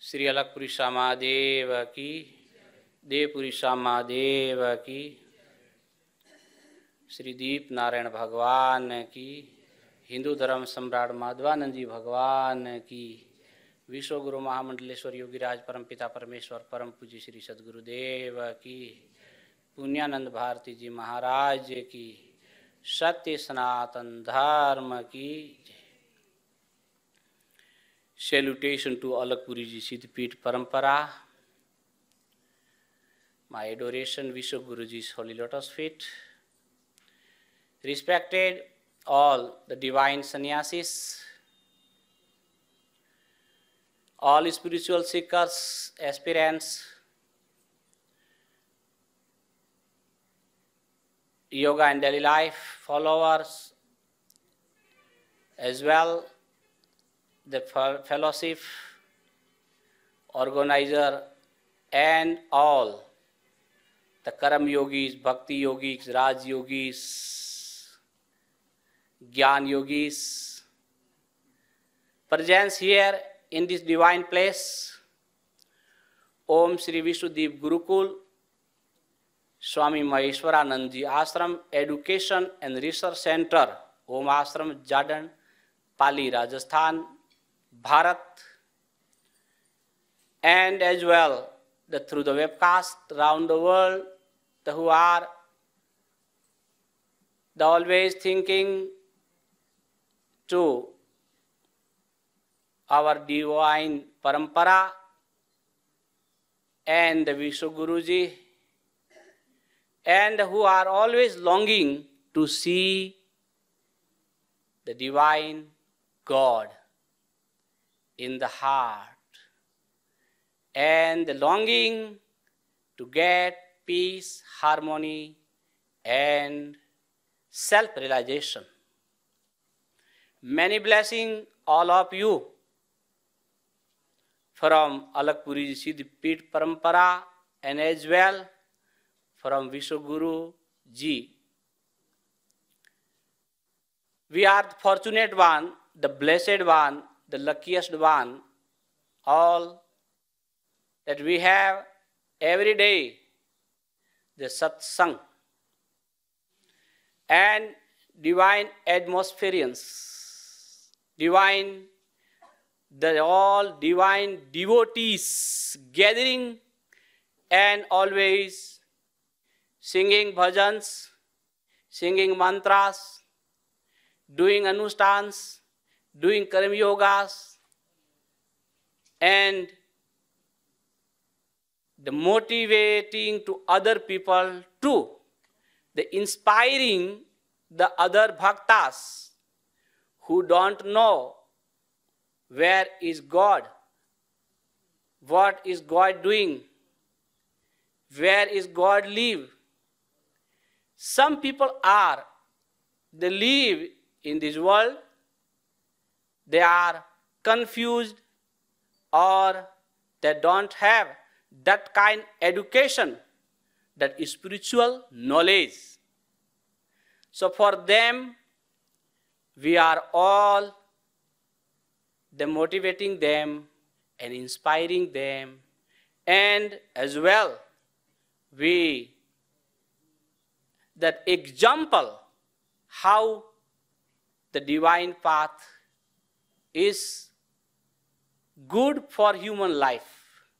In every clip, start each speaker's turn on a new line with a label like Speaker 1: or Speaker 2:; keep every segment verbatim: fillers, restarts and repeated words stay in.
Speaker 1: श्री अलगपुरी श्यामादेव की, देवपुरी श्यामादेव की, श्री दीप नारायण भगवान की, हिंदू धर्म सम्राट माधवानंद जी भगवान की, विश्व गुरु महामंडलेश्वर योगीराज परम पिता परमेश्वर परम पूज्य श्री सद्गुरुदेव की, पुण्यानंद भारती जी महाराज की, सत्य सनातन धर्म की। Salutation to Alakpuri ji Siddhipith Parampara. My adoration Vishwa Guruji's holy lotus feet. Respected all the divine sannyasis, all spiritual seekers, aspirants, yoga and daily life followers, as well the fellowship organizer and all the Karam yogis, Bhakti yogis, Raj yogis, Gyan yogis, presence here in this divine place. Om Shri Vishnudeep Gurukul, Swami Maheshwaranand Ji Ashram Education and Research Center, Om Ashram Jadon, Pali, Rajasthan, Bharat, and as well the, through the webcast around the world, the who are the always thinking to our divine parampara and the Vishwa Guruji, and who are always longing to see the divine God in the heart, and the longing to get peace, harmony, and self-realization. Many blessings all of you from Alakpuri Siddhipith Parampara and as well from Vishwa Guru Ji. We are the fortunate one, the blessed one, the luckiest one, all that we have every day the satsang and divine atmosphereans, divine, the all divine devotees gathering and always singing bhajans, singing mantras, doing anushtans, doing karma yogas, and the motivating to other people too, the inspiring the other bhaktas who don't know where is God, what is God doing, where is God live. Some people are, they live in this world, they are confused or they don't have that kind of education, that spiritual knowledge. So for them, we are all the motivating them and inspiring them, and as well we that example how the divine path is good for human life.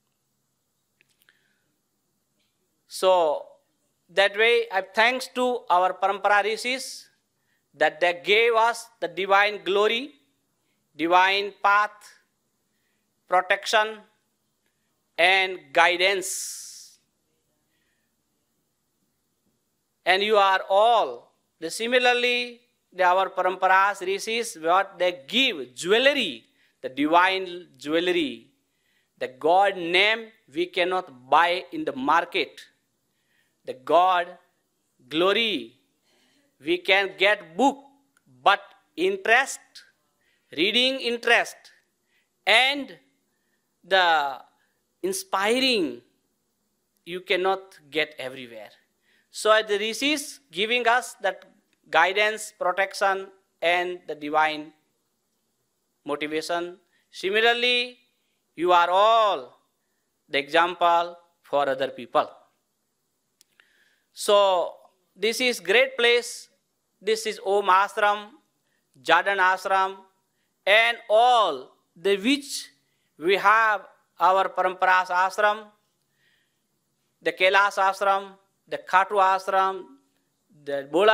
Speaker 1: So that way, I thanks to our Parampara Rishis that they gave us the divine glory, divine path, protection, and guidance. And you are all, the similarly, the, our Paramparas Rishis, what they give, jewelry, the divine jewelry, the God name we cannot buy in the market. The God glory, we can get book, but interest, reading interest, and the inspiring, you cannot get everywhere. So the Rishis giving us that guidance, protection, and the divine motivation. Similarly, You are all the example for other people. So this is great place. This is Om Ashram, Jardin Ashram, and all the which we have our Paramparas Ashram, the Kailas Ashram, the Khatu Ashram, the Bola